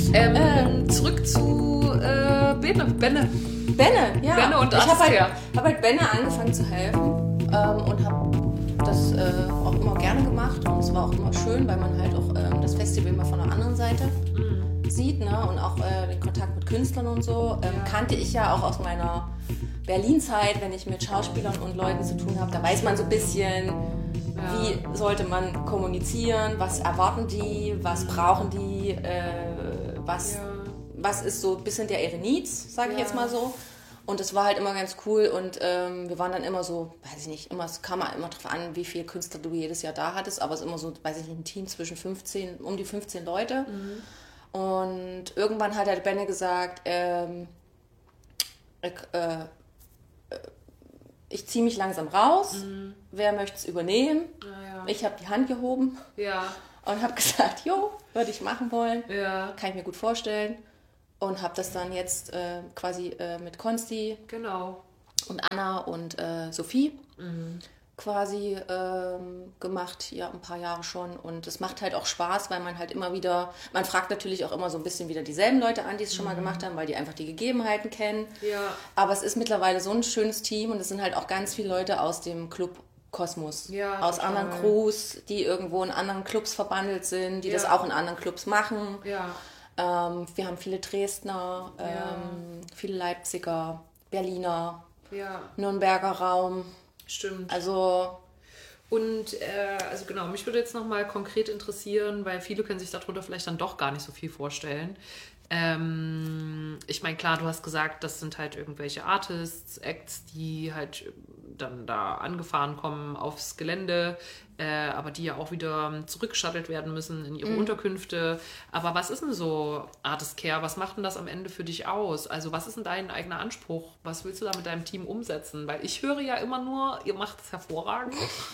Zurück zu Benne. Benne, ja. Benne und ich habe Astia. halt Benne angefangen zu helfen und habe das auch immer gerne gemacht. Und es war auch immer schön, weil man halt auch das Festival immer von der anderen Seite sieht, ne? Und auch den Kontakt mit Künstlern und so. Kannte ich ja auch aus meiner Berlin-Zeit, wenn ich mit Schauspielern und Leuten zu tun habe. Da weiß man so ein bisschen, wie sollte man kommunizieren, was erwarten die, was brauchen die, was ist so ein bisschen der ihre Needs, sage ich jetzt mal so. Und das war halt immer ganz cool und wir waren dann immer so, weiß ich nicht, es kam immer drauf an, wie viele Künstler du jedes Jahr da hattest, aber es ist immer so, weiß ich nicht, ein Team zwischen um die 15 Leute. Und irgendwann hat der Benne gesagt, ich ziehe mich langsam raus, wer möchte es übernehmen? Ich habe die Hand gehoben und habe gesagt, jo, würde ich machen wollen, kann ich mir gut vorstellen. Und habe das dann jetzt quasi mit Konsti und Anna und Sophie quasi gemacht, ja, ein paar Jahre schon. Und es macht halt auch Spaß, weil man halt immer wieder, man fragt natürlich auch immer so ein bisschen wieder dieselben Leute an, die es schon mal gemacht haben, weil die einfach die Gegebenheiten kennen. Ja. Aber es ist mittlerweile so ein schönes Team und es sind halt auch ganz viele Leute aus dem Club Kosmos, aus anderen Crews, die irgendwo in anderen Clubs verbandelt sind, die das auch in anderen Clubs machen. Ja. Wir haben viele Dresdner, viele Leipziger, Berliner, Nürnberger Raum. Stimmt. Also genau, mich würde jetzt nochmal konkret interessieren, weil viele können sich darunter vielleicht dann doch gar nicht so viel vorstellen. Ich meine, klar, du hast gesagt, das sind halt irgendwelche Artists, Acts, die halt dann da angefahren kommen aufs Gelände, aber die ja auch wieder zurückgeschattelt werden müssen in ihre Unterkünfte. Aber was ist denn so Artist Care? Was macht denn das am Ende für dich aus? Also was ist denn dein eigener Anspruch? Was willst du da mit deinem Team umsetzen? Weil ich höre ja immer nur, ihr macht es hervorragend.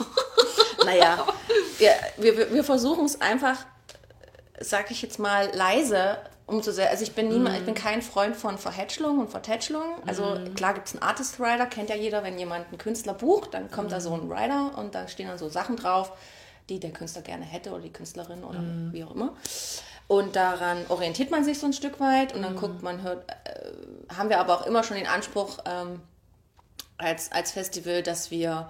Naja, wir versuchen es einfach, sag ich jetzt mal, leise umzusetzen. Also ich bin kein Freund von Verhätschlung und Vertätschlung. Also klar gibt es einen Artist Rider, kennt ja jeder, wenn jemand einen Künstler bucht, dann kommt da so ein Rider und da stehen dann so Sachen drauf, die der Künstler gerne hätte oder die Künstlerin oder wie auch immer. Und daran orientiert man sich so ein Stück weit und dann guckt man, haben wir aber auch immer schon den Anspruch als Festival, dass wir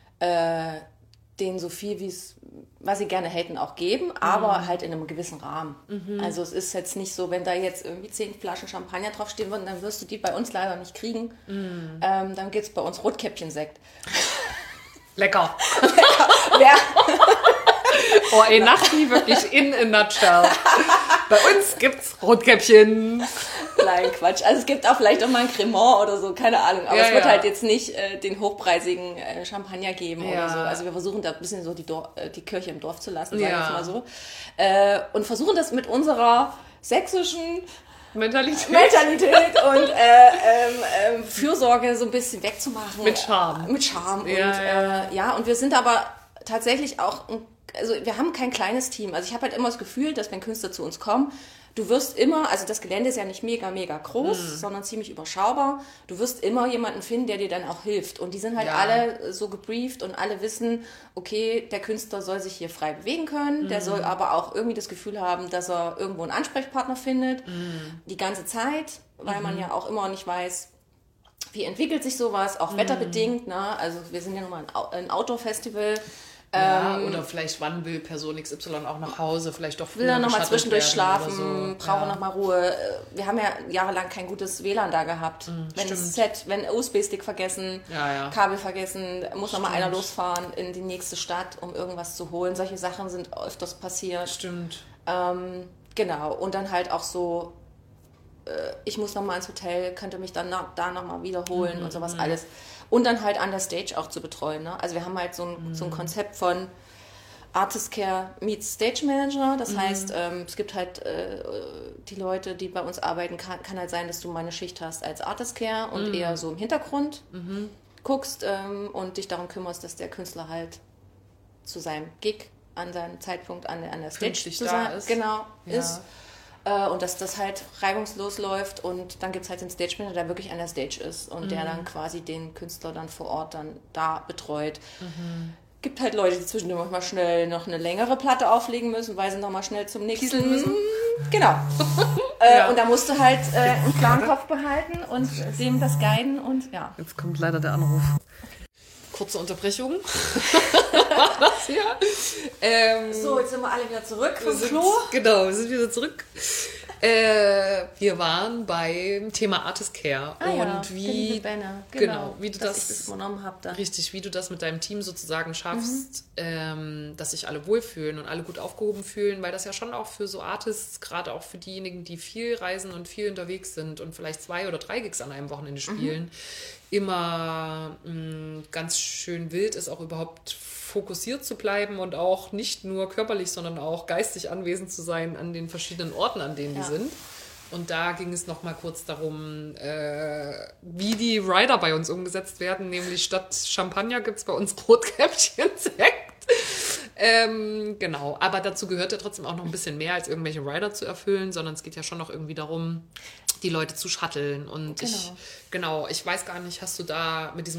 denen so viel, was sie gerne hätten, auch geben, aber halt in einem gewissen Rahmen. Also es ist jetzt nicht so, wenn da jetzt irgendwie 10 Flaschen Champagner draufstehen würden, dann wirst du die bei uns leider nicht kriegen. Dann gibt es bei uns Rotkäppchen-Sekt. Lecker. Ja. Oh, ey, Nachti wirklich in a nutshell. Bei uns gibt's Rotkäppchen. Nein, Quatsch. Also es gibt auch vielleicht auch mal ein Cremant oder so, keine Ahnung. Aber es wird halt jetzt nicht den hochpreisigen Champagner geben oder so. Also wir versuchen da ein bisschen so die Kirche im Dorf zu lassen, sage ich jetzt mal so. Und versuchen das mit unserer sächsischen Mentalität und Fürsorge so ein bisschen wegzumachen. Mit Charme. Und wir sind aber tatsächlich auch, also wir haben kein kleines Team. Also ich habe halt immer das Gefühl, dass wenn Künstler zu uns kommen, du wirst immer, also das Gelände ist ja nicht mega, mega groß, sondern ziemlich überschaubar. Du wirst immer jemanden finden, der dir dann auch hilft. Und die sind halt alle so gebrieft und alle wissen, okay, der Künstler soll sich hier frei bewegen können, der soll aber auch irgendwie das Gefühl haben, dass er irgendwo einen Ansprechpartner findet, die ganze Zeit, weil man ja auch immer nicht weiß, wie entwickelt sich sowas, auch wetterbedingt. Ne? Also wir sind ja nun mal ein Outdoor-Festival. Ja, oder vielleicht wann will Person XY auch nach Hause, vielleicht doch will er nochmal zwischendurch schlafen, so. Braucht er nochmal Ruhe. Wir haben ja jahrelang kein gutes WLAN da gehabt. Wenn USB-Stick vergessen, Kabel vergessen, muss nochmal einer losfahren in die nächste Stadt, um irgendwas zu holen. Solche Sachen sind öfters passiert. Stimmt. Genau, und dann halt auch so, ich muss nochmal ins Hotel, könnte mich dann da nochmal wiederholen und sowas alles. Und dann halt an der Stage auch zu betreuen. Ne? Also wir haben halt so ein Konzept von Artist Care meets Stage Manager. Das heißt, es gibt halt die Leute, die bei uns arbeiten, kann halt sein, dass du mal eine Schicht hast als Artist Care und eher so im Hintergrund guckst und dich darum kümmerst, dass der Künstler halt zu seinem Gig an seinem Zeitpunkt an der Stage zu sein ist. Genau, ist. Und dass das halt reibungslos läuft und dann gibt es halt den Stage Manager, der wirklich an der Stage ist und der dann quasi den Künstler dann vor Ort dann da betreut. gibt halt Leute, die zwischendurch mal schnell noch eine längere Platte auflegen müssen, weil sie noch mal schnell zum nächsten müssen. Genau. Und da musst du halt einen klaren Kopf behalten und dem das guiden und ja. Jetzt kommt leider der Anruf. Kurze Unterbrechung. War das hier? So, jetzt sind wir alle wieder zurück vom Klo. Genau, wir sind wieder zurück. Wir waren beim Thema Artist Care und wie wie du das übernommen habe da. Richtig, wie du das mit deinem Team sozusagen schaffst, dass sich alle wohlfühlen und alle gut aufgehoben fühlen, weil das ja schon auch für so Artists, gerade auch für diejenigen, die viel reisen und viel unterwegs sind und vielleicht 2 oder 3 Gigs an einem Wochenende spielen, immer ganz schön wild ist, auch überhaupt fokussiert zu bleiben und auch nicht nur körperlich, sondern auch geistig anwesend zu sein an den verschiedenen Orten, an denen die sind. Und da ging es noch mal kurz darum, wie die Rider bei uns umgesetzt werden, nämlich statt Champagner gibt es bei uns Rotkäppchen-Sekt. Genau, aber dazu gehört ja trotzdem auch noch ein bisschen mehr, als irgendwelche Rider zu erfüllen, sondern es geht ja schon noch irgendwie darum, die Leute zu shutteln. Und ich weiß gar nicht, hast du da mit diesem